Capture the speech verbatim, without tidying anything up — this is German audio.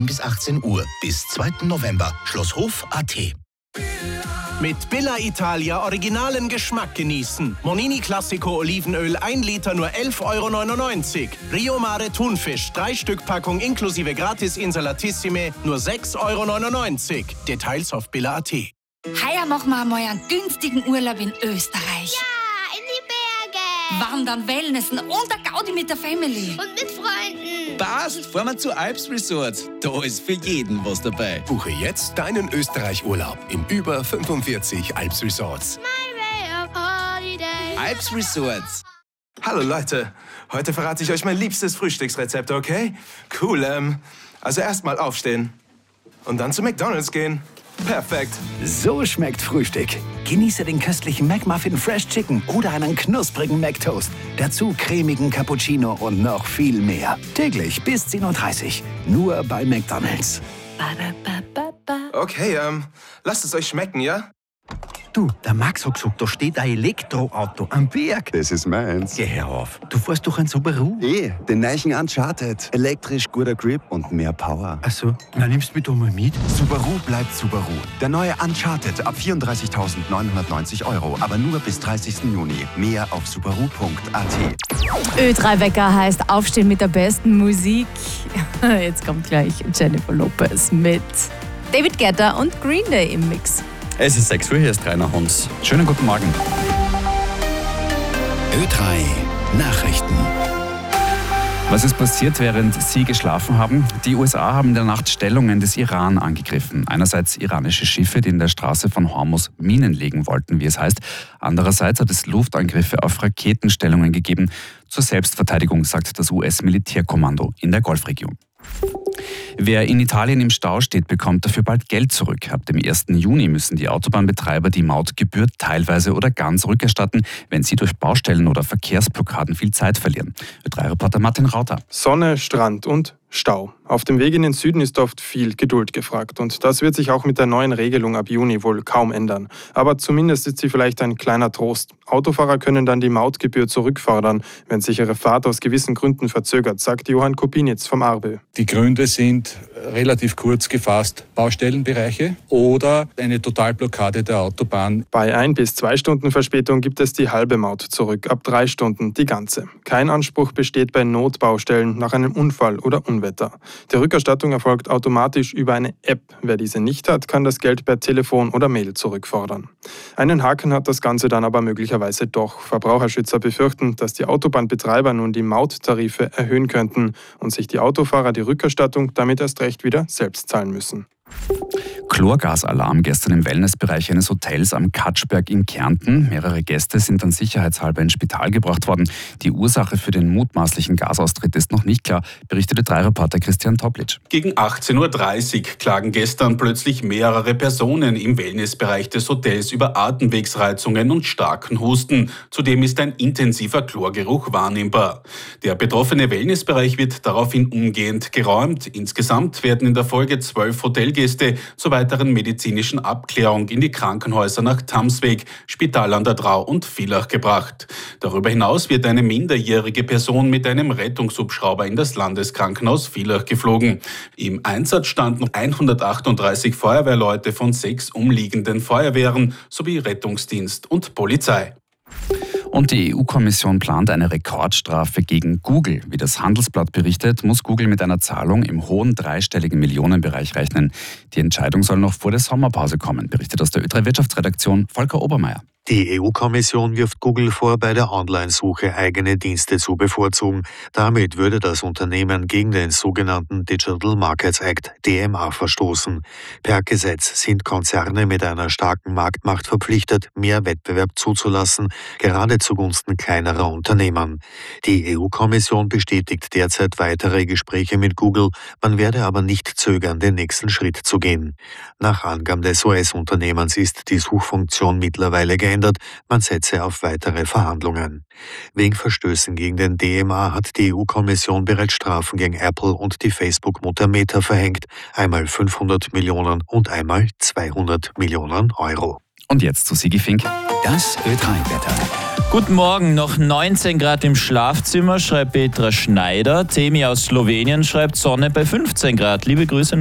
bis achtzehn Uhr. Bis zweiten November. Schlosshof Punkt a t. Mit Billa Italia originalen Geschmack genießen. Monini Classico Olivenöl ein Liter nur elf Euro neunundneunzig. Rio Mare Thunfisch drei Stück Packung inklusive Gratis Insalatissime nur sechs Euro neunundneunzig. Details auf billa Punkt a t. Heuer machen wir einmal einen günstigen Urlaub in Österreich. Ja, in die Berge. Wandern, Wellnessen und der Gaudi mit der Family. Und mit Freunden. Passt, fahren wir zu Alps Resort. Da ist für jeden was dabei. Buche jetzt deinen Österreich-Urlaub in über fünfundvierzig Alps Resorts. My way of holiday. Alps Resorts. Hallo Leute, heute verrate ich euch mein liebstes Frühstücksrezept, okay? Cool, ähm, also erstmal aufstehen und dann zu McDonald's gehen. Perfekt. So schmeckt Frühstück. Genieße den köstlichen McMuffin Fresh Chicken oder einen knusprigen McToast. Dazu cremigen Cappuccino und noch viel mehr. Täglich bis zehn Uhr dreißig. Nur bei McDonald's. Okay, ähm, lasst es euch schmecken, ja? Du, der Max hat gesagt, da steht ein Elektroauto am Berg. Das ist meins. Geh her auf. Du fährst doch ein Subaru. Eh, den neuen Uncharted. Elektrisch, guter Grip und mehr Power. Ach so, na nimmst du mich doch mal mit. Subaru bleibt Subaru. Der neue Uncharted ab vierunddreißigtausendneunhundertneunzig Euro. Aber nur bis dreißigsten Juni. Mehr auf subaru punkt a t. Ö drei Wecker heißt Aufstehen mit der besten Musik. Jetzt kommt gleich Jennifer Lopez mit David Guetta und Green Day im Mix. Es ist sechs Uhr, hier ist Rainer Hunz. Schönen guten Morgen. Ö drei Nachrichten. Was ist passiert, während Sie geschlafen haben? Die U S A haben in der Nacht Stellungen des Iran angegriffen. Einerseits iranische Schiffe, die in der Straße von Hormuz Minen legen wollten, wie es heißt. Andererseits hat es Luftangriffe auf Raketenstellungen gegeben. Zur Selbstverteidigung, sagt das U S-Militärkommando in der Golfregion. Wer in Italien im Stau steht, bekommt dafür bald Geld zurück. Ab dem ersten Juni müssen die Autobahnbetreiber die Mautgebühr teilweise oder ganz rückerstatten, wenn sie durch Baustellen oder Verkehrsblockaden viel Zeit verlieren. Ö drei Reporter Martin Rauter. Sonne, Strand und Stau. Auf dem Weg in den Süden ist oft viel Geduld gefragt und das wird sich auch mit der neuen Regelung ab Juni wohl kaum ändern. Aber zumindest ist sie vielleicht ein kleiner Trost. Autofahrer können dann die Mautgebühr zurückfordern, wenn sich ihre Fahrt aus gewissen Gründen verzögert, sagt Johann Kopinitz vom ARBE. Die Gründe sind relativ kurz gefasst Baustellenbereiche oder eine Totalblockade der Autobahn. Bei ein bis zwei Stunden Verspätung gibt es die halbe Maut zurück, ab drei Stunden die ganze. Kein Anspruch besteht bei Notbaustellen nach einem Unfall oder Unwetter. Die Rückerstattung erfolgt automatisch über eine App. Wer diese nicht hat, kann das Geld per Telefon oder Mail zurückfordern. Einen Haken hat das Ganze dann aber möglicherweise doch. Verbraucherschützer befürchten, dass die Autobahnbetreiber nun die Mauttarife erhöhen könnten und sich die Autofahrer die Rückerstattung damit erst recht wieder selbst zahlen müssen. Chlorgasalarm gestern im Wellnessbereich eines Hotels am Katschberg in Kärnten. Mehrere Gäste sind dann sicherheitshalber ins Spital gebracht worden. Die Ursache für den mutmaßlichen Gasaustritt ist noch nicht klar, berichtete drei Reporter Christian Toplitsch. Gegen achtzehn Uhr dreißig klagen gestern plötzlich mehrere Personen im Wellnessbereich des Hotels über Atemwegsreizungen und starken Husten. Zudem ist ein intensiver Chlorgeruch wahrnehmbar. Der betroffene Wellnessbereich wird daraufhin umgehend geräumt. Insgesamt werden in der Folge zwölf Hotelgäste zur weiteren medizinischen Abklärung in die Krankenhäuser nach Tamsweg, Spital an der Drau und Villach gebracht. Darüber hinaus wird eine minderjährige Person mit einem Rettungshubschrauber in das Landeskrankenhaus Villach geflogen. Im Einsatz standen hundertachtunddreißig Feuerwehrleute von sechs umliegenden Feuerwehren sowie Rettungsdienst und Polizei. Und die E U-Kommission plant eine Rekordstrafe gegen Google. Wie das Handelsblatt berichtet, muss Google mit einer Zahlung im hohen dreistelligen Millionenbereich rechnen. Die Entscheidung soll noch vor der Sommerpause kommen, berichtet aus der Ö drei Wirtschaftsredaktion Volker Obermeier. Die E U-Kommission wirft Google vor, bei der Online-Suche eigene Dienste zu bevorzugen. Damit würde das Unternehmen gegen den sogenannten Digital Markets Act D M A verstoßen. Per Gesetz sind Konzerne mit einer starken Marktmacht verpflichtet, mehr Wettbewerb zuzulassen, gerade zugunsten kleinerer Unternehmen. Die E U-Kommission bestätigt derzeit weitere Gespräche mit Google, man werde aber nicht zögern, den nächsten Schritt zu gehen. Nach Angaben des U S-Unternehmens ist die Suchfunktion mittlerweile geändert. Man setze auf weitere Verhandlungen. Wegen Verstößen gegen den D M A hat die E U-Kommission bereits Strafen gegen Apple und die Facebook-Mutter Meta verhängt, einmal fünfhundert Millionen und einmal zweihundert Millionen Euro. Und jetzt zu Sigi Fink. Das Ö drei Wetter. Guten Morgen, noch neunzehn Grad im Schlafzimmer, schreibt Petra Schneider. Temi aus Slowenien schreibt Sonne bei fünfzehn Grad. Liebe Grüße.